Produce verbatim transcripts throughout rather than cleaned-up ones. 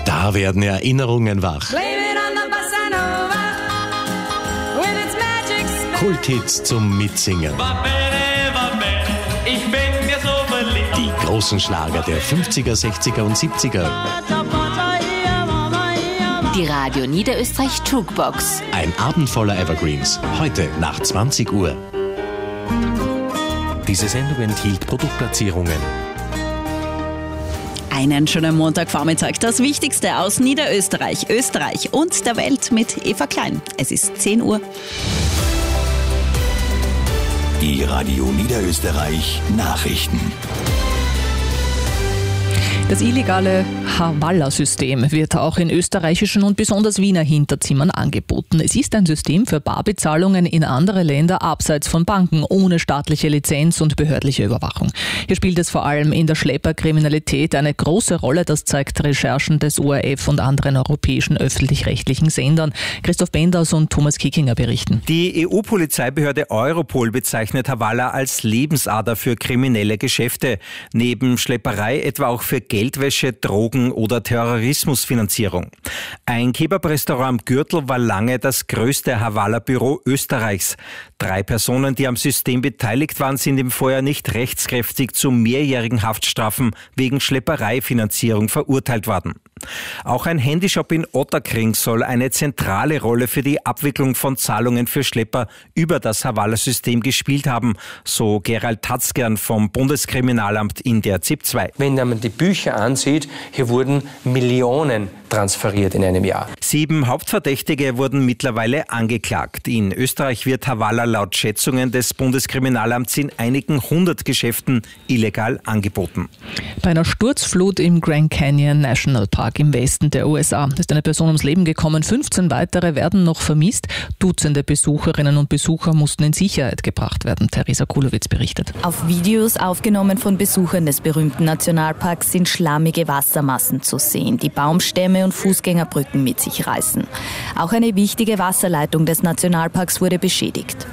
Da werden Erinnerungen wach. Kulthits zum Mitsingen. Ich bin mir so verliebt. Die großen Schlager der fünfziger, sechziger und siebziger. Die Radio Niederösterreich Jukebox. Ein Abend voller Evergreens. Heute nach zwanzig Uhr. Diese Sendung enthielt Produktplatzierungen. Einen schönen Montagvormittag. Das Wichtigste aus Niederösterreich, Österreich und der Welt mit Eva Klein. Es ist zehn Uhr. Die Radio Niederösterreich Nachrichten. Das illegale Hawala-System wird auch in österreichischen und besonders Wiener Hinterzimmern angeboten. Es ist ein System für Barbezahlungen in andere Länder abseits von Banken, ohne staatliche Lizenz und behördliche Überwachung. Hier spielt es vor allem in der Schlepperkriminalität eine große Rolle. Das zeigt Recherchen des O R F und anderen europäischen öffentlich-rechtlichen Sendern. Christoph Benders und Thomas Kickinger berichten. Die E U-Polizeibehörde Europol bezeichnet Hawala als Lebensader für kriminelle Geschäfte. Neben Schlepperei etwa auch für Geldwäsche, Drogen oder Terrorismusfinanzierung. Ein Kebab-Restaurant am Gürtel war lange das größte Hawala-Büro Österreichs. Drei Personen, die am System beteiligt waren, sind im Vorjahr nicht rechtskräftig zu mehrjährigen Haftstrafen wegen Schleppereifinanzierung verurteilt worden. Auch ein Handyshop in Ottakring soll eine zentrale Rolle für die Abwicklung von Zahlungen für Schlepper über das Hawala-System gespielt haben, so Gerald Tatzgern vom Bundeskriminalamt in der Z I P zwei. Wenn man die Bücher ansieht, hier wurden Millionen transferiert in einem Jahr. Sieben Hauptverdächtige wurden mittlerweile angeklagt. In Österreich wird Hawala laut Schätzungen des Bundeskriminalamts in einigen hundert Geschäften illegal angeboten. Bei einer Sturzflut im Grand Canyon National Park im Westen der U S A ist eine Person ums Leben gekommen. fünfzehn weitere werden noch vermisst. Dutzende Besucherinnen und Besucher mussten in Sicherheit gebracht werden. Theresa Kulowitz berichtet. Auf Videos aufgenommen von Besuchern des berühmten Nationalparks sind schlammige Wassermassen zu sehen, die Baumstämme und Fußgängerbrücken mit sich reißen. Auch eine wichtige Wasserleitung des Nationalparks wurde beschädigt.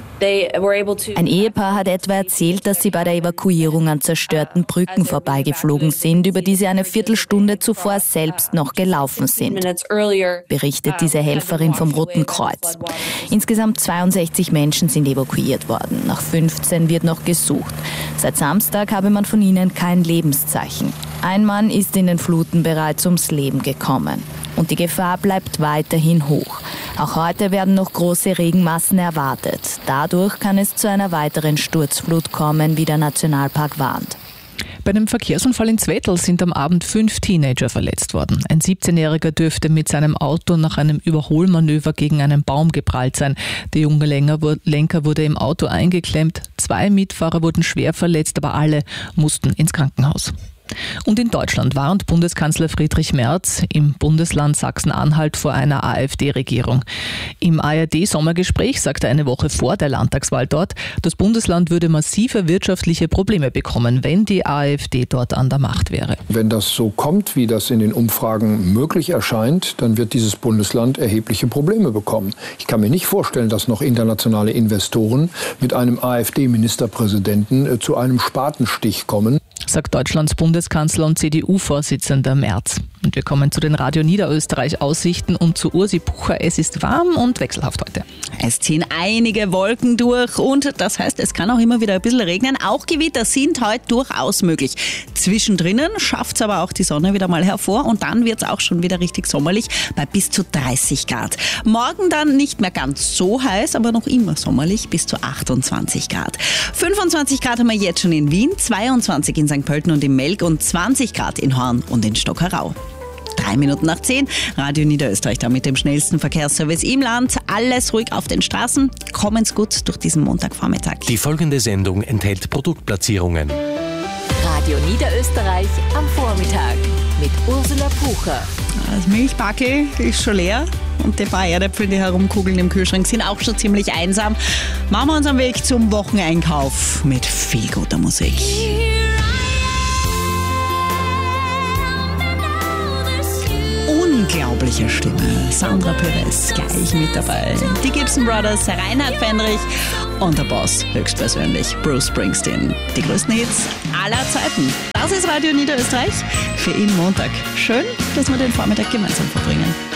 Ein Ehepaar hat etwa erzählt, dass sie bei der Evakuierung an zerstörten Brücken vorbeigeflogen sind, über die sie eine Viertelstunde zuvor selbst noch gelaufen sind, berichtet diese Helferin vom Roten Kreuz. Insgesamt zweiundsechzig Menschen sind evakuiert worden. Nach fünfzehn wird noch gesucht. Seit Samstag habe man von ihnen kein Lebenszeichen. Ein Mann ist in den Fluten bereits ums Leben gekommen. Und die Gefahr bleibt weiterhin hoch. Auch heute werden noch große Regenmassen erwartet. Dadurch kann es zu einer weiteren Sturzflut kommen, wie der Nationalpark warnt. Bei einem Verkehrsunfall in Zwettl sind am Abend fünf Teenager verletzt worden. Ein siebzehnjähriger dürfte mit seinem Auto nach einem Überholmanöver gegen einen Baum geprallt sein. Der junge Lenker wurde im Auto eingeklemmt. Zwei Mitfahrer wurden schwer verletzt, aber alle mussten ins Krankenhaus. Und in Deutschland warnt Bundeskanzler Friedrich Merz im Bundesland Sachsen-Anhalt vor einer AfD-Regierung. Im A R D-Sommergespräch sagte er eine Woche vor der Landtagswahl dort, das Bundesland würde massive wirtschaftliche Probleme bekommen, wenn die AfD dort an der Macht wäre. Wenn das so kommt, wie das in den Umfragen möglich erscheint, dann wird dieses Bundesland erhebliche Probleme bekommen. Ich kann mir nicht vorstellen, dass noch internationale Investoren mit einem AfD-Ministerpräsidenten zu einem Spatenstich kommen, sagt Deutschlands Bundeskanzler und C D U-Vorsitzender Merz. Und wir kommen zu den Radio Niederösterreich-Aussichten und zu Ursi Bucher. Es ist warm und wechselhaft heute. Es ziehen einige Wolken durch und das heißt, es kann auch immer wieder ein bisschen regnen. Auch Gewitter sind heute durchaus möglich. Zwischendrin schafft es aber auch die Sonne wieder mal hervor und dann wird es auch schon wieder richtig sommerlich bei bis zu dreißig Grad. Morgen dann nicht mehr ganz so heiß, aber noch immer sommerlich bis zu achtundzwanzig Grad. fünfundzwanzig Grad haben wir jetzt schon in Wien, zweiundzwanzig in Sankt Pölten und im Melk und zwanzig Grad in Horn und in Stockerau. Drei Minuten nach zehn, Radio Niederösterreich da mit dem schnellsten Verkehrsservice im Land. Alles ruhig auf den Straßen. Kommen's gut durch diesen Montagvormittag. Die folgende Sendung enthält Produktplatzierungen. Radio Niederösterreich am Vormittag mit Ursula Pucher. Das Milchbackel ist schon leer und die paar Erdäpfel, die herumkugeln im Kühlschrank, sind auch schon ziemlich einsam. Machen wir uns am Weg zum Wocheneinkauf mit viel guter Musik. unglaubliche Stimme. Sandra Perez gleich mit dabei. Die Gibson Brothers, Reinhard Fendrich und der Boss höchstpersönlich, Bruce Springsteen. Die größten Hits aller Zeiten. Das ist Radio Niederösterreich für ihn Montag. Schön, dass wir den Vormittag gemeinsam verbringen.